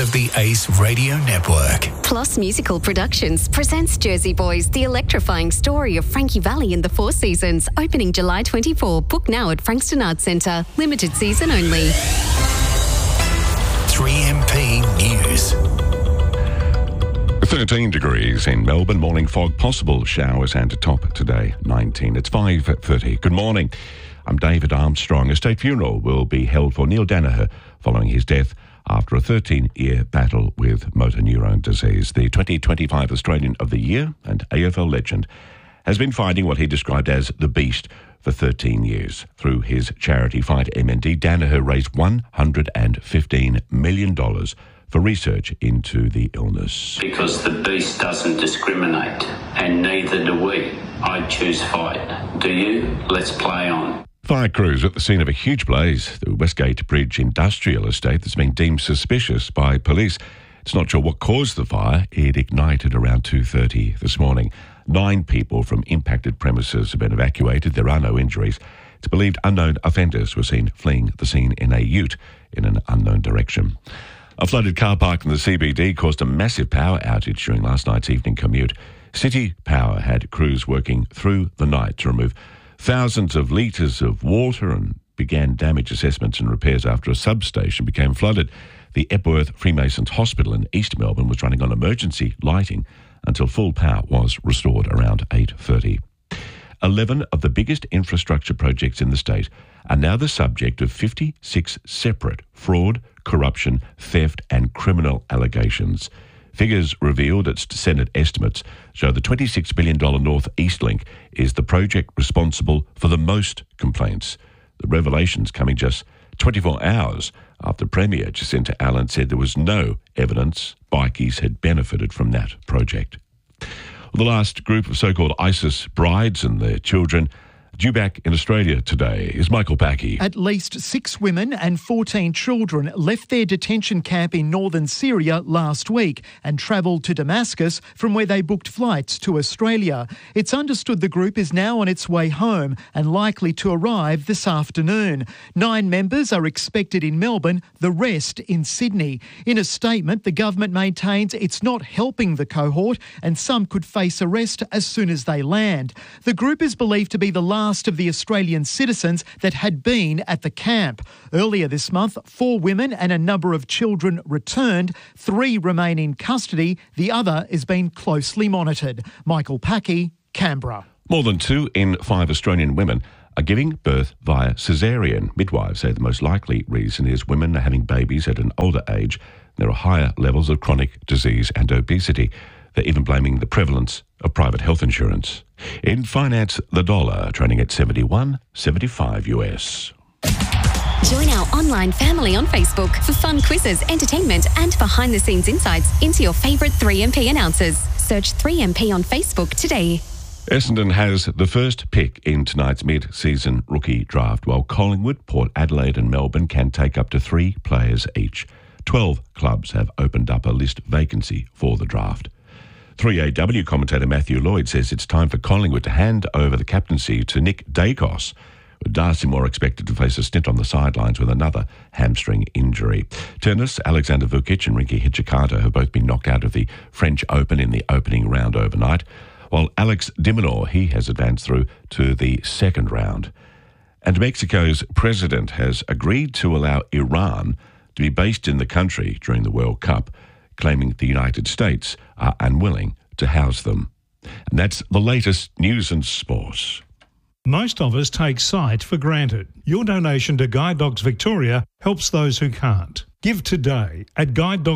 of the Ace Radio Network. Plus Musical Productions presents Jersey Boys, the electrifying story of Frankie Valli in the Four Seasons, opening July 24. Book now at Frankston Arts Centre. Limited season only. 3MP News. 13 degrees in Melbourne. Morning fog, possible showers and a top today, 19. It's 5:30. Good morning. I'm David Armstrong. A state funeral will be held for Neil Daniher following his death after a 13-year battle with motor neurone disease. The 2025 Australian of the Year and AFL legend has been fighting what he described as the beast for 13 years. Through his charity Fight MND, Daniher raised $115 million for research into the illness. Because the beast doesn't discriminate, and neither do we. I choose fight. Do you? Let's play on. Fire crews at the scene of a huge blaze, the Westgate Bridge industrial estate that's been deemed suspicious by police. It's not sure what caused the fire. It ignited around 2:30 this morning. 9 people from impacted premises have been evacuated. There are no injuries. It's believed unknown offenders were seen fleeing the scene in a ute in an unknown direction. A flooded car park in the CBD caused a massive power outage during last night's evening commute. City Power had crews working through the night to remove thousands of litres of water and began damage assessments and repairs after a substation became flooded. The Epworth Freemasons Hospital in East Melbourne was running on emergency lighting until full power was restored around 8:30. 11 of the biggest infrastructure projects in the state are now the subject of 56 separate fraud, corruption, theft and criminal allegations. Figures revealed at Senate estimates show the $26 billion North East Link is the project responsible for the most complaints. The revelations coming just 24 hours after Premier Jacinta Allen said there was no evidence bikies had benefited from that project. The last group of so-called ISIS brides and their children due back in Australia today is Michael Packy. At least 6 women and 14 children left their detention camp in northern Syria last week and travelled to Damascus, from where they booked flights to Australia. It's understood the group is now on its way home and likely to arrive this afternoon. 9 members are expected in Melbourne, the rest in Sydney. In a statement, the government maintains it's not helping the cohort and some could face arrest as soon as they land. The group is believed to be the last of the Australian citizens that had been at the camp. Earlier this month, 4 women and a number of children returned. 3 remain in custody. The other is being closely monitored. Michael Packy, Canberra. More than 2 in 5 Australian women are giving birth via caesarean. Midwives say the most likely reason is women are having babies at an older age. There are higher levels of chronic disease and obesity. They're even blaming the prevalence of private health insurance. In finance, the dollar trading at 71.75 US. Join our online family on Facebook for fun quizzes, entertainment and behind-the-scenes insights into your favourite 3MP announcers. Search 3MP on Facebook today. Essendon has the first pick in tonight's mid-season rookie draft, while Collingwood, Port Adelaide and Melbourne can take up to 3 players each. 12 clubs have opened up a list vacancy for the draft. 3AW commentator Matthew Lloyd says it's time for Collingwood to hand over the captaincy to Nick Dacos, with Darcy Moore expected to face a stint on the sidelines with another hamstring injury. Tennis, Alexander Vukic and Rinky Hijikata have both been knocked out of the French Open in the opening round overnight, while Alex de Minaur, he has advanced through to the second round. And Mexico's president has agreed to allow Iran to be based in the country during the World Cup, claiming the United States are unwilling to house them. And that's the latest news and sports. Most of us take sight for granted. Your donation to Guide Dogs Victoria helps those who can't. Give today at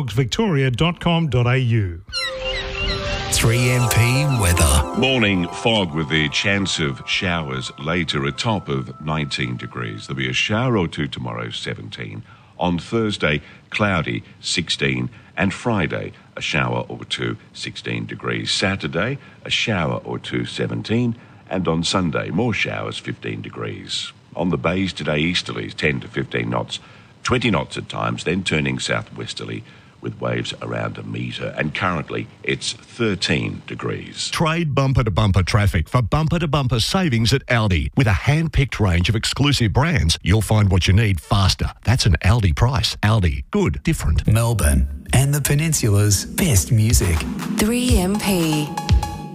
guidedogsvictoria.com.au. 3MP weather. Morning fog with the chance of showers later, a top of 19 degrees. There'll be a shower or two tomorrow, 17. On Thursday, cloudy, 16. And Friday, a shower or two, 16 degrees. Saturday, a shower or two, 17. And on Sunday, more showers, 15 degrees. On the bays today, easterlies, 10 to 15 knots. 20 knots at times, then turning southwesterly with waves around a metre. And currently, it's 13 degrees. Trade bumper-to-bumper traffic for bumper-to-bumper savings at Aldi. With a hand-picked range of exclusive brands, you'll find what you need faster. That's an Aldi price. Aldi. Good. Different. Melbourne and the Peninsula's best music. 3MP.